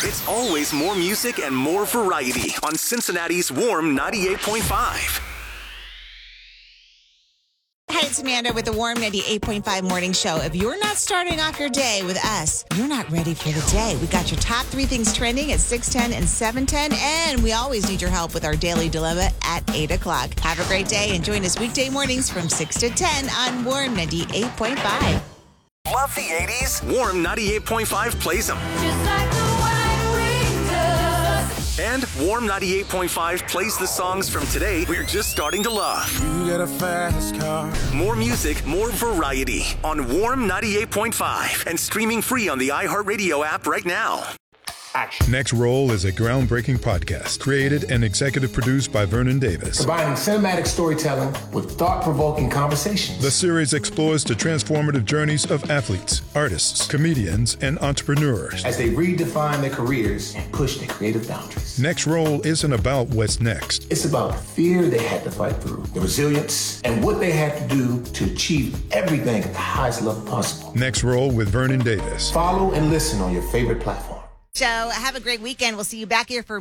It's always more music and more variety on Cincinnati's Warm 98.5. Hi, it's Amanda with the Warm 98.5 Morning Show. If you're not starting off your day with us, you're not ready for the day. We got your top 3 things trending at 6:10 and 7:10, and we always need your help with our Daily Dilemma at 8 o'clock. Have a great day and join us weekday mornings from 6 to 10 on Warm 98.5. Love the 80s? Warm 98.5 plays them. Just like the white wing does. And Warm 98.5 plays the songs from today we're just starting to love. You got a fast car. More music, more variety on Warm 98.5 and streaming free on the iHeartRadio app right now. Next Roll is a groundbreaking podcast created and executive produced by Vernon Davis. Combining cinematic storytelling with thought-provoking conversations. The series explores the transformative journeys of athletes, artists, comedians, and entrepreneurs as they redefine their careers and push their creative boundaries. Next Roll isn't about what's next. It's about the fear they had to fight through, the resilience, and what they had to do to achieve everything at the highest level possible. Next Roll with Vernon Davis. Follow and listen on your favorite platform. So have a great weekend. We'll see you back here for